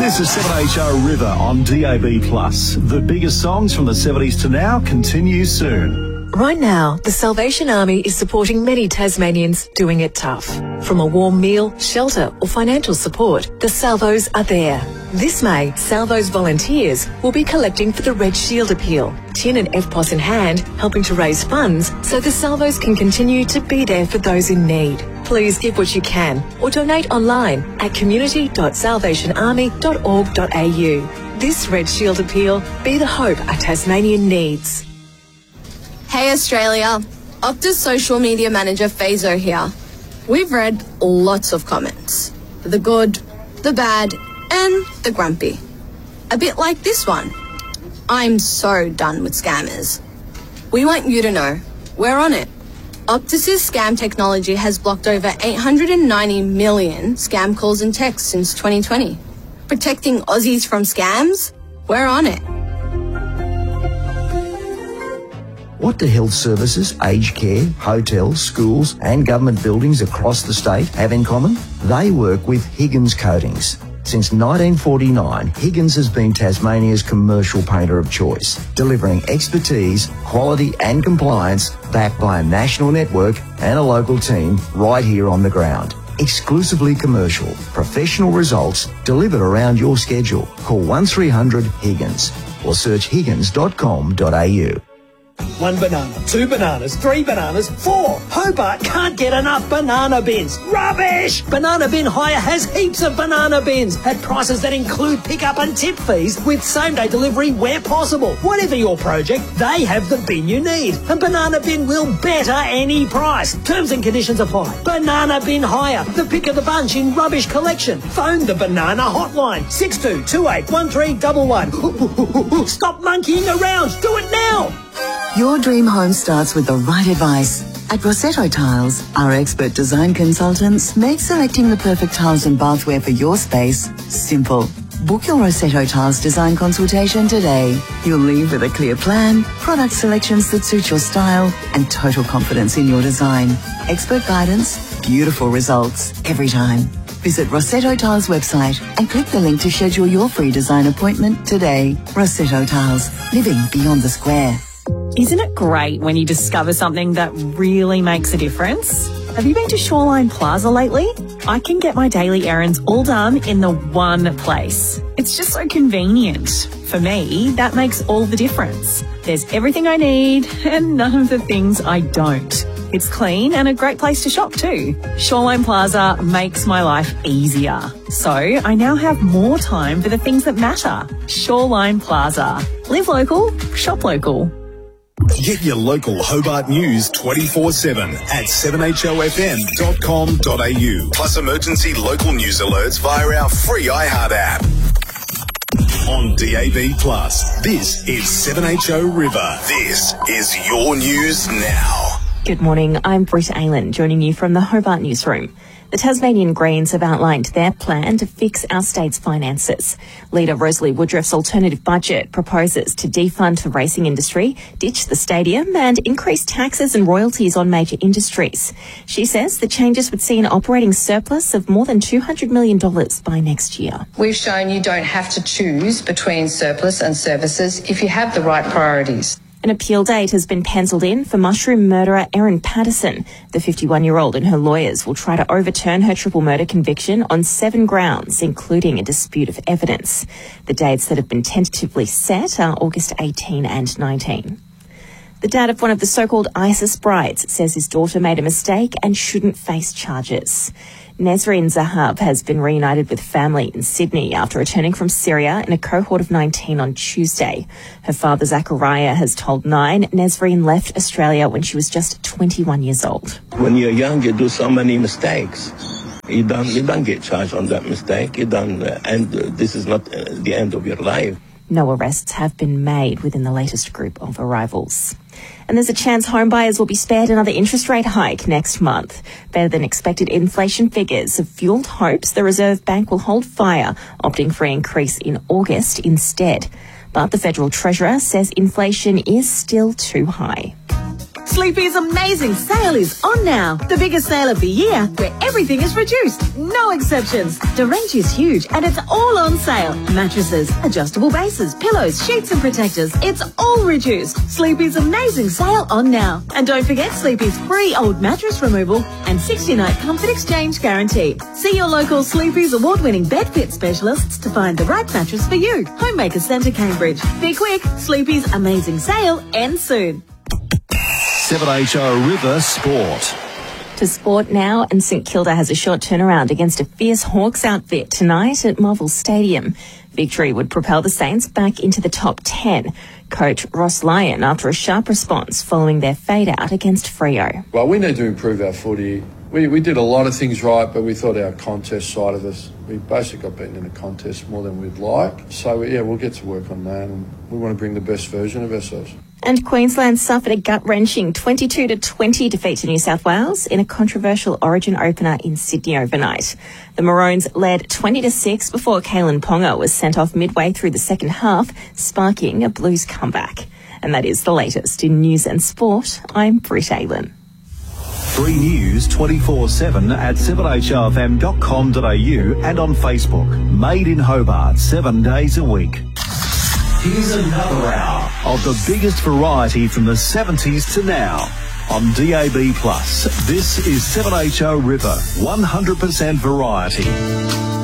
This is 7HR River on DAB+. The biggest songs from the 70s to now continue soon. Right now, the Salvation Army is supporting many Tasmanians doing it tough. From a warm meal, shelter or financial support, the Salvos are there. This May, Salvos volunteers will be collecting for the Red Shield Appeal, tin and FPOS in hand, helping to raise funds so the Salvos can continue to be there for those in need. Please give what you can or donate online at community.salvationarmy.org.au. This Red Shield Appeal, be the hope a Tasmanian needs. Hey Australia, Optus social media manager Fazo here. We've read lots of comments. The good, the bad, and the grumpy. A bit like this one. I'm so done with scammers. We want you to know, we're on it. Optus's scam technology has blocked over 890 million scam calls and texts since 2020. Protecting Aussies from scams? We're on it. What do health services, aged care, hotels, schools and government buildings across the state have in common? They work with Higgins Coatings. Since 1949, Higgins has been Tasmania's commercial painter of choice, delivering expertise, quality and compliance backed by a national network and a local team right here on the ground. Exclusively commercial, professional results delivered around your schedule. Call 1300 Higgins or search higgins.com.au. 1 banana, 2 bananas, 3 bananas, 4. Hobart can't get enough banana bins. Rubbish! Banana Bin Hire has heaps of banana bins at prices that include pickup and tip fees with same-day delivery where possible. Whatever your project, they have the bin you need. And Banana Bin will better any price. Terms and conditions apply. Banana Bin Hire, the pick of the bunch in rubbish collection. Phone the Banana Hotline, 62281311. Stop monkeying around. Do it now. Your dream home starts with the right advice. At Rossetto Tiles, our expert design consultants make selecting the perfect tiles and bathware for your space simple. Book your Rossetto Tiles design consultation today. You'll leave with a clear plan, product selections that suit your style, and total confidence in your design. Expert guidance, beautiful results every time. Visit Rossetto Tiles website and click the link to schedule your free design appointment today. Rossetto Tiles, living beyond the square. Isn't it great when you discover something that really makes a difference? Have you been to Shoreline Plaza lately? I can get my daily errands all done in the one place. It's just so convenient. For me, that makes all the difference. There's everything I need and none of the things I don't. It's clean and a great place to shop too. Shoreline Plaza makes my life easier. So I now have more time for the things that matter. Shoreline Plaza. Live local, shop local. Get your local Hobart news 24/7 at 7HOFM.com.au. Plus emergency local news alerts via our free iHeart app. On DAB+, this is 7HO River. This is your news now. Good morning, I'm Britta Aylan, joining you from the Hobart Newsroom. The Tasmanian Greens have outlined their plan to fix our state's finances. Leader Rosalie Woodruff's alternative budget proposes to defund the racing industry, ditch the stadium and increase taxes and royalties on major industries. She says the changes would see an operating surplus of more than $200 million by next year. We've shown you don't have to choose between surplus and services if you have the right priorities. An appeal date has been penciled in for mushroom murderer Erin Patterson. The 51-year-old and her lawyers will try to overturn her triple murder conviction on 7 grounds, including a dispute of evidence. The dates that have been tentatively set are August 18 and 19. The dad of one of the so-called ISIS brides says his daughter made a mistake and shouldn't face charges. Nesreen Zahab has been reunited with family in Sydney after returning from Syria in a cohort of 19 on Tuesday. Her father, Zachariah, has told Nine Nesreen left Australia when she was just 21 years old. When you're young, you do so many mistakes. You don't get charged on that mistake. And this is not the end of your life. No arrests have been made within the latest group of arrivals. And there's a chance home buyers will be spared another interest rate hike next month. Better than expected inflation figures have fueled hopes the Reserve Bank will hold fire, opting for an increase in August instead. But the Federal Treasurer says inflation is still too high. Sleepy's amazing sale is on now. The biggest sale of the year, where everything is reduced. No exceptions. The range is huge and it's all on sale. Mattresses, adjustable bases, pillows, sheets and protectors. It's all reduced. Sleepy's amazing sale on now. And don't forget Sleepy's free old mattress removal and 60-night comfort exchange guarantee. See your local Sleepy's award-winning bed fit specialists to find the right mattress for you. Homemaker Centre, Cambridge. Be quick. Sleepy's amazing sale ends soon. 7HO River Sport. To sport now, and St Kilda has a short turnaround against a fierce Hawks outfit tonight at Marvel Stadium. Victory would propel the Saints back into the top 10. Coach Ross Lyon after a sharp response following their fade out against Freo. Well, we need to improve our footy. We did a lot of things right, but we thought our contest side of us, we basically got beaten in a contest more than we'd like. So, yeah, we'll get to work on that, and we want to bring the best version of ourselves. And Queensland suffered a gut-wrenching 22-20 defeat to New South Wales in a controversial Origin opener in Sydney overnight. The Maroons led 20-6 before Kalen Ponga was sent off midway through the second half, sparking a Blues comeback. And that is the latest in news and sport. I'm Britt Aylen. 3 News 24/7 at 7hrfm.com.au and on Facebook. Made in Hobart 7 days a week. Here's another hour of the biggest variety from the 70s to now on DAB+. This is 7HO River, 100% variety.